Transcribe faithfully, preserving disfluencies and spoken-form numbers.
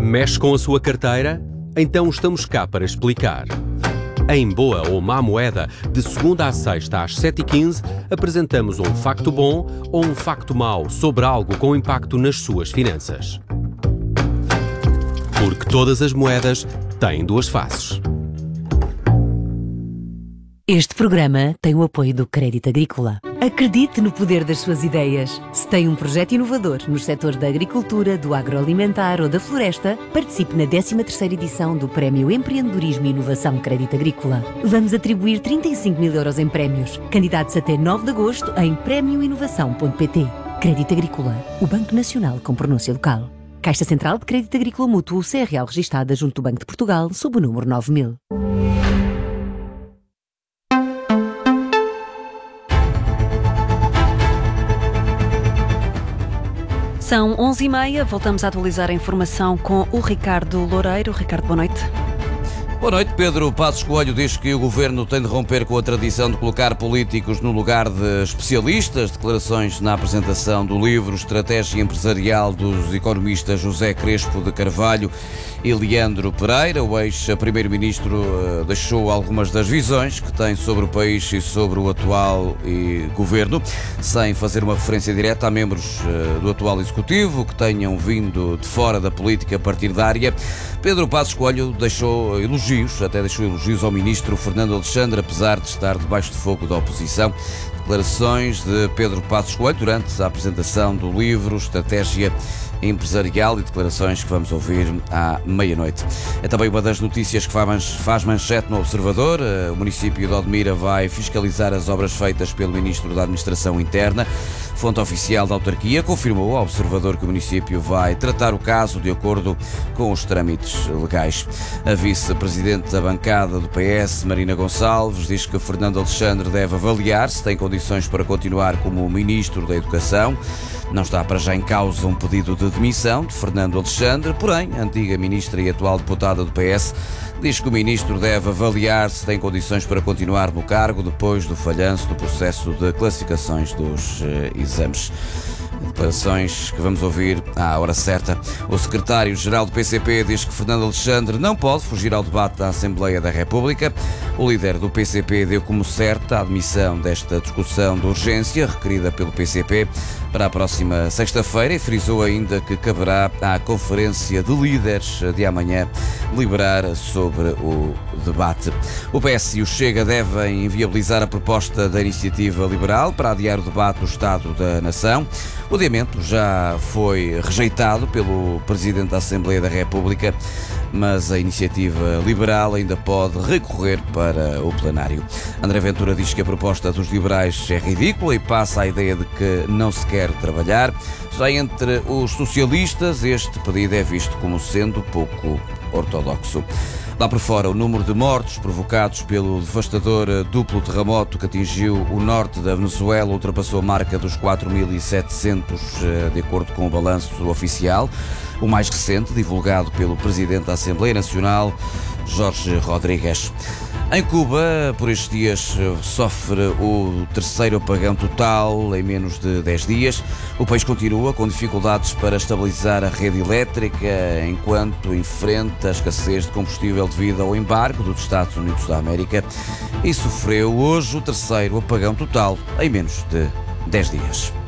Mexe com a sua carteira? Então estamos cá para explicar. Em Boa ou Má Moeda, de segunda à sexta às sete e quinze, apresentamos um facto bom ou um facto mau sobre algo com impacto nas suas finanças. Porque todas as moedas têm duas faces. Este programa tem o apoio do Crédito Agrícola. Acredite no poder das suas ideias. Se tem um projeto inovador nos setores da agricultura, do agroalimentar ou da floresta, participe na décima terceira edição do Prémio Empreendedorismo e Inovação Crédito Agrícola. Vamos atribuir trinta e cinco mil euros em prémios. Candidatos até nove de agosto em prémio inovação ponto pt. Crédito Agrícola, o Banco Nacional com pronúncia local. Caixa Central de Crédito Agrícola Mútuo, C R L registada junto do Banco de Portugal, sob o número nove mil. São onze e meia, voltamos a atualizar a informação com o Ricardo Loureiro. Ricardo, boa noite. Boa noite. Pedro Passos Coelho diz que o Governo tem de romper com a tradição de colocar políticos no lugar de especialistas. Declarações na apresentação do livro Estratégia Empresarial dos economistas José Crespo de Carvalho e Leandro Pereira. O ex-primeiro-ministro deixou algumas das visões que tem sobre o país e sobre o atual Governo, sem fazer uma referência direta a membros do atual Executivo que tenham vindo de fora da política partidária. Pedro Passos Coelho deixou elogios, até deixou elogios ao ministro Fernando Alexandre, apesar de estar debaixo de fogo da oposição. Declarações de Pedro Passos Coelho durante a apresentação do livro Estratégia Empresarial e declarações que vamos ouvir à meia-noite. É também uma das notícias que faz manchete no Observador. O município de Odmira vai fiscalizar as obras feitas pelo Ministro da Administração Interna. Fonte oficial da autarquia confirmou ao Observador que o município vai tratar o caso de acordo com os trâmites legais. A vice-presidente da bancada do P S, Marina Gonçalves, diz que Fernando Alexandre deve avaliar se tem condições para continuar como Ministro da Educação. Não está para já em causa um pedido de demissão de Fernando Alexandre, porém, a antiga ministra e atual deputada do P S diz que o ministro deve avaliar se tem condições para continuar no cargo depois do falhanço do processo de classificações dos eh, exames. Declarações que vamos ouvir à hora certa. O secretário-geral do P C P diz que Fernando Alexandre não pode fugir ao debate da Assembleia da República. O líder do P C P deu como certa a admissão desta discussão de urgência requerida pelo P C P para a próxima sexta-feira e frisou ainda que caberá à Conferência de Líderes de amanhã deliberar sobre o debate. O P S e o Chega devem inviabilizar a proposta da Iniciativa Liberal para adiar o debate do Estado da Nação. O adiamento já foi rejeitado pelo Presidente da Assembleia da República, mas a Iniciativa Liberal ainda pode recorrer para o plenário. André Ventura diz que a proposta dos liberais é ridícula e passa a ideia de que não se quer trabalhar. Já entre os socialistas, este pedido é visto como sendo pouco ortodoxo. Lá por fora, o número de mortos provocados pelo devastador duplo terremoto que atingiu o norte da Venezuela ultrapassou a marca dos quatro mil e setecentos, de acordo com o balanço oficial. O mais recente, divulgado pelo Presidente da Assembleia Nacional, Jorge Rodrigues. Em Cuba, por estes dias, sofre o terceiro apagão total em menos de dez dias. O país continua com dificuldades para estabilizar a rede elétrica enquanto enfrenta a escassez de combustível devido ao embargo dos Estados Unidos da América e sofreu hoje o terceiro apagão total em menos de dez dias.